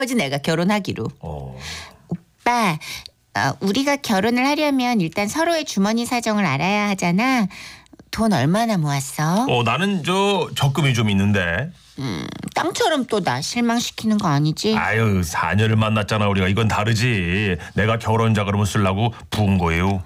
아버지 내가 결혼하기로. 어. 오빠, 우리가 결혼을 하려면 일단 서로의 주머니 사정을 알아야 하잖아. 돈 얼마나 모았어? 나는 적금이 좀 있는데. 땅처럼 또 나 실망시키는 거 아니지? 아유, 4년을 만났잖아 우리가. 이건 다르지. 내가 결혼 자금을 쓰려고 부은 거예요.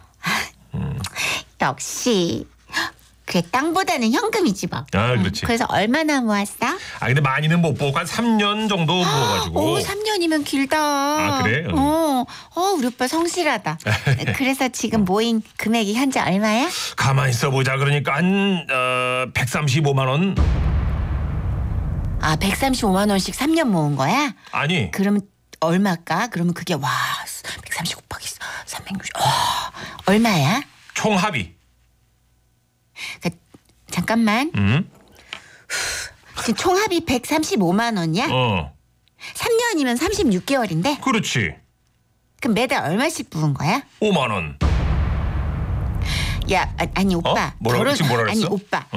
역시. 그래, 땅보다는 현금이지 뭐. 아, 그렇지. 그래서 얼마나 모았어? 근데 많이는 못 보고 한 3년 정도 부어가지고. 3년이면 길다. 아, 그래? 우리 오빠 성실하다. 그래서 지금 모인 금액이 현재 얼마야? 가만히 있어보자. 그러니까 한 135만 원. 135만 원씩 3년 모은 거야? 아니. 그러면 얼마일까? 그러면 그게 130 곱하기 360. 얼마야? 총 합의. 잠깐만. 지금 총합이 135만 원이야? 3년이면 36개월인데? 그렇지. 그럼 매달 얼마씩 부은 거야? 5만 원. 야, 아니 오빠. 지금 뭐라 그랬어? 아니 오빠.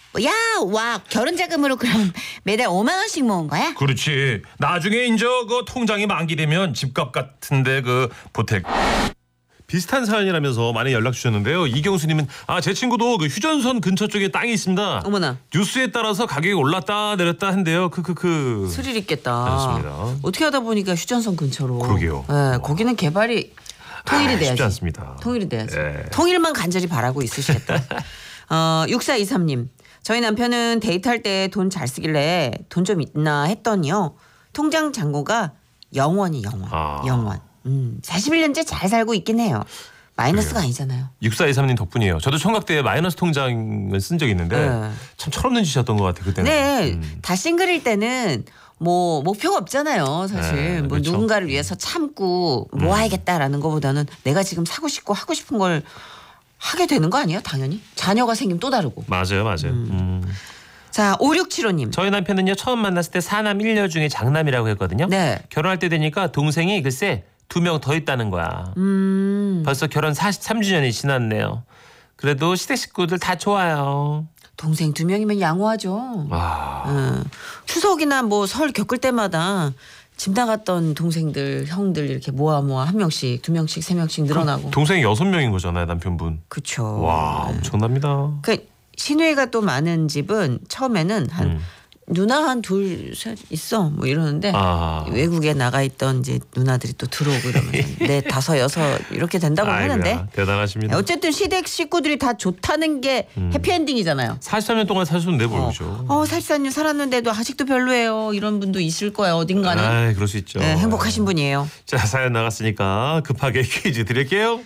결혼 자금으로 그럼 매달 5만 원씩 모은 거야? 그렇지. 나중에 이제 그 통장이 만기되면 집값 같은데 그 보택. 비슷한 사연이라면서 많이 연락 주셨는데요. 이경수님은 제 친구도 그 휴전선 근처 쪽에 땅이 있습니다. 어머나. 뉴스에 따라서 가격이 올랐다 내렸다 한대요. 스릴 있겠다. 알겠습니다. 어떻게 하다 보니까 휴전선 근처로. 그러게요. 네, 거기는 개발이 통일이 돼야지. 쉽지 않습니다. 통일이 돼야지. 네. 통일만 간절히 바라고 있으시겠다. 6423님. 저희 남편은 데이트할 때 돈 잘 쓰길래 돈 좀 있나 했더니요. 통장 잔고가 0원이 0원. 0원. 41년째 잘 살고 있긴 해요. 마이너스가 그래요. 아니잖아요. 6423님 덕분이에요. 저도 총각 때 마이너스 통장을 쓴 적이 있는데 네. 참 철없는 짓이었던 것 같아요. 그때는. 네. 다 싱글일 때는 뭐 목표가 없잖아요. 사실. 네, 뭐 그렇죠. 누군가를 위해서 참고 모아야겠다라는 것보다는 내가 지금 사고 싶고 하고 싶은 걸 하게 되는 거 아니에요? 당연히. 자녀가 생기면 또 다르고. 맞아요. 자, 5675님. 저희 남편은요 처음 만났을 때 사남 1녀 중에 장남이라고 했거든요. 네. 결혼할 때 되니까 동생이 글쎄 2명 더 있다는 거야. 벌써 결혼 43주년이 지났네요. 그래도 시댁 식구들 다 좋아요. 동생 2명이면 양호하죠. 추석이나 뭐 설 겪을 때마다 집 나갔던 동생들, 형들 이렇게 모아 한 명씩, 2명씩, 3명씩 늘어나고. 동생이 6명인 거잖아요, 남편분. 그쵸. 와, 엄청납니다. 그 시누이가 또 많은 집은 처음에는 한 누나 한 둘, 셋 있어 뭐 이러는데 외국에 나가 있던 이제 누나들이 또 들어오고 이러면서 4, 5, 6 이렇게 된다고 하는데 대단하십니다. 어쨌든 시댁 식구들이 다 좋다는 게 해피엔딩이잖아요. 43년 동안 사셨는데 모르죠. 44년 살았는데도 아직도 별로예요. 이런 분도 있을 거예요. 어딘가는. 그럴 수 있죠. 네, 행복하신 분이에요. 자, 사연 나갔으니까 급하게 퀴즈 드릴게요.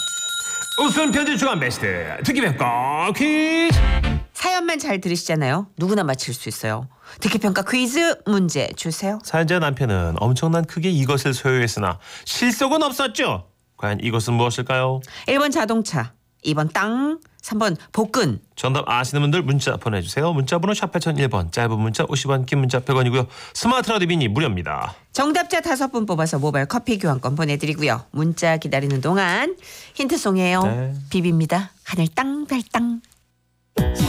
웃음 편지 주간 베스트 특기평가 퀴즈. 사연만 잘 들으시잖아요. 누구나 맞힐 수 있어요. 듣기평가 퀴즈 문제 주세요. 사연자 남편은 엄청난 크기의 이것을 소유했으나 실속은 없었죠. 과연 이것은 무엇일까요? 1번 자동차, 2번 땅, 3번 복근. 정답 아시는 분들 문자 보내주세요. 문자번호 샵 8001번, 짧은 문자 50원, 긴 문자 100원이고요. 스마트 라디오 미니 무료입니다. 정답자 5분 뽑아서 모바일 커피 교환권 보내드리고요. 문자 기다리는 동안 힌트송이에요. 네. 비비입니다. 하늘 땅 별 땅.